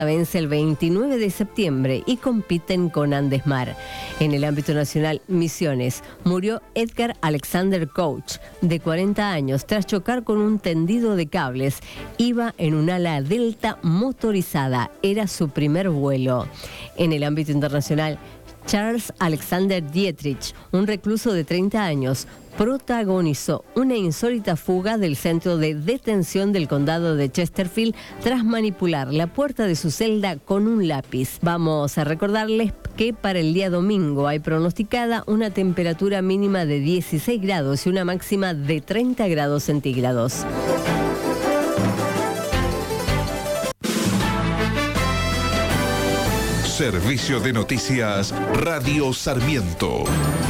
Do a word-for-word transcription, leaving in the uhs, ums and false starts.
vence el veintinueve de septiembre y compiten con Andesmar. En el ámbito nacional, Misiones, murió Edgar Alexander Couch, de cuarenta años, tras chocar con un tendido de cables. Iba en un ala delta motorizada, era su primer vuelo. En el ámbito internacional, Charles Alexander Dietrich, un recluso de treinta años, protagonizó una insólita fuga del centro de detención del condado de Chesterfield tras manipular la puerta de su celda con un lápiz. Vamos a recordarles que para el día domingo hay pronosticada una temperatura mínima de dieciséis grados y una máxima de treinta grados centígrados. Servicio de Noticias Radio Sarmiento.